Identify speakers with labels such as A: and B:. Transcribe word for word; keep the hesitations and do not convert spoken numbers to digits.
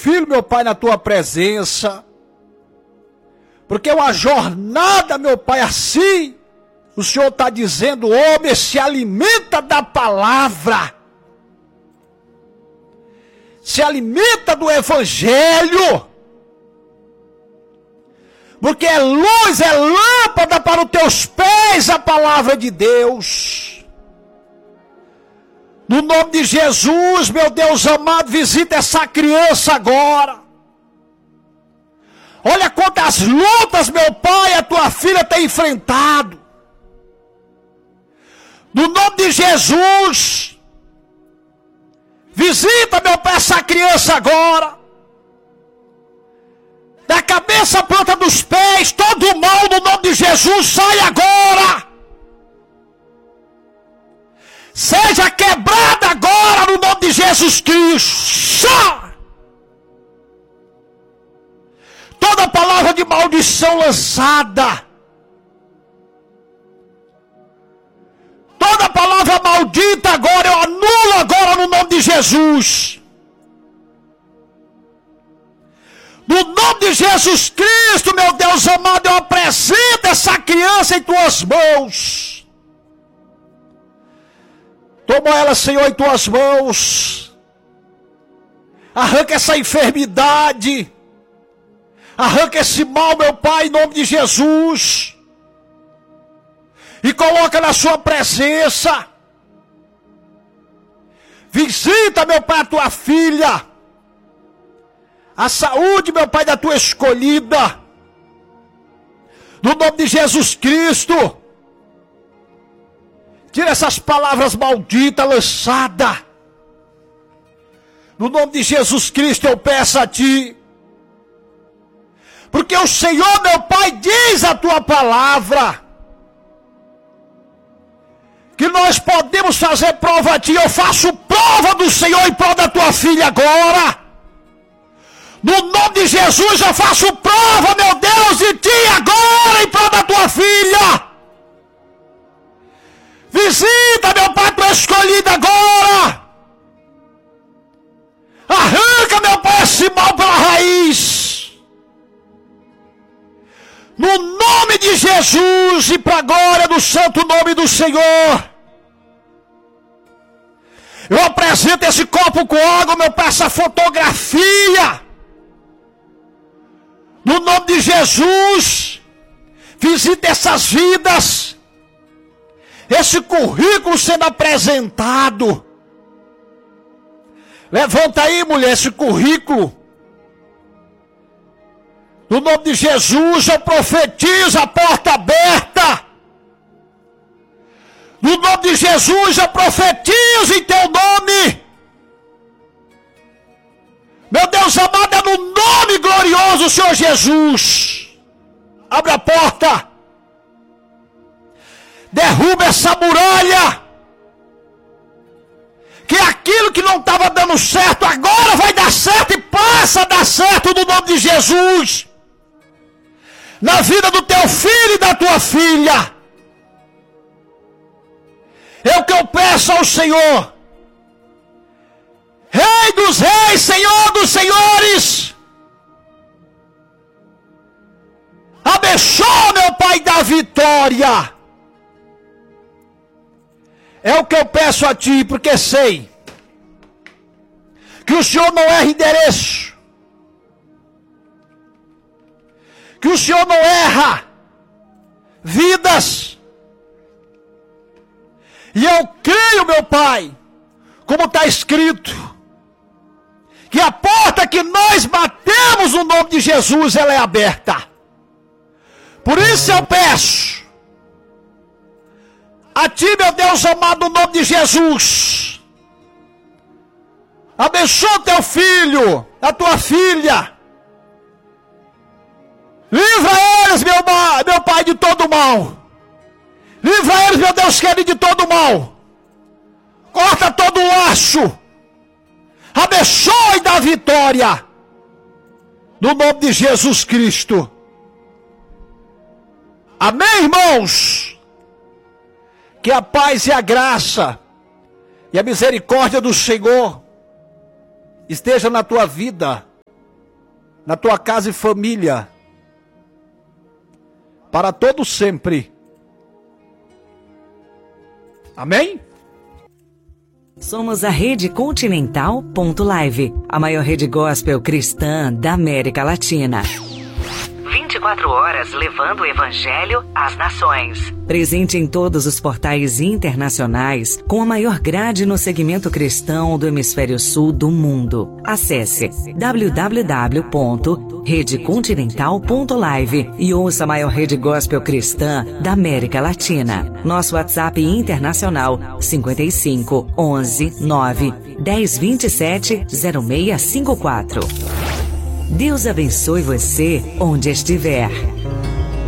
A: filho, meu Pai, na tua presença. Porque uma jornada, meu Pai, assim, o Senhor está dizendo, homem, se alimenta da palavra. Se alimenta do evangelho. Porque é luz, é lâmpada para os teus pés a palavra de Deus. No nome de Jesus, meu Deus amado, visita essa criança agora. Olha quantas lutas, meu Pai, a tua filha tem enfrentado. No nome de Jesus, visita, meu Pai, essa criança agora. Da cabeça à planta dos pés, todo o mal no nome de Jesus, sai agora. Seja quebrada agora no nome de Jesus Cristo. Toda palavra de maldição lançada. Toda palavra maldita agora, eu anulo agora no nome de Jesus. No nome de Jesus Cristo, meu Deus amado, eu apresento essa criança em tuas mãos. Toma ela, Senhor, em tuas mãos. Arranca essa enfermidade. Arranca esse mal, meu Pai, em nome de Jesus. E coloca na sua presença. Visita, meu Pai, a tua filha. A saúde, meu Pai, da tua escolhida. No nome de Jesus Cristo. Tira essas palavras malditas lançadas. No nome de Jesus Cristo eu peço a ti. Porque o Senhor, meu Pai, diz a tua palavra. Que nós podemos fazer prova a ti. Eu faço prova do Senhor em prol da tua filha agora. No nome de Jesus eu faço prova, meu Deus, de ti agora em prol da tua filha. Visita, meu Pai, tua escolhida agora. Arranca, meu Pai, esse mal pela raiz. No nome de Jesus e para a glória do santo nome do Senhor. Eu apresento esse copo com água, meu Pai, essa fotografia. No nome de Jesus, visita essas vidas, esse currículo sendo apresentado. Levanta aí, mulher, esse currículo. No nome de Jesus, eu profetizo a porta aberta. No nome de Jesus, eu profetizo em teu nome. Meu Deus amado, é no nome glorioso do Senhor Jesus. Abre a porta. Derruba essa muralha. Que aquilo que não estava dando certo, agora vai dar certo e passa a dar certo no nome de Jesus. Na vida do teu filho e da tua filha. É o que eu peço ao Senhor. Rei dos reis, Senhor dos senhores. Abençoa, meu Pai, da vitória. É o que eu peço a ti, porque sei que o Senhor não erra endereço. Que o Senhor não erra vidas. E eu creio, meu Pai, como está escrito, que a porta que nós batemos no nome de Jesus, ela é aberta. Por isso eu peço a ti, meu Deus amado, no nome de Jesus. Abençoa teu filho, a tua filha. Livra eles, meu, meu Pai, de todo mal. Livra eles, meu Deus querido, de todo mal. Corta todo o laço. Abençoe e dá vitória. No nome de Jesus Cristo. Amém, irmãos? Que a paz e a graça e a misericórdia do Senhor esteja na tua vida, na tua casa e família, para todo sempre. Amém?
B: Somos a Rede Continental ponto live, a maior rede gospel cristã da América Latina. vinte e quatro horas levando o Evangelho às nações. Presente em todos os portais internacionais, com a maior grade no segmento cristão do hemisfério sul do mundo. Acesse w w w ponto rede continental ponto live e ouça a maior rede gospel cristã da América Latina. Nosso WhatsApp internacional cinquenta e cinco, onze, nove, dez, vinte e sete, zero seis cinco quatro. Deus abençoe você onde estiver.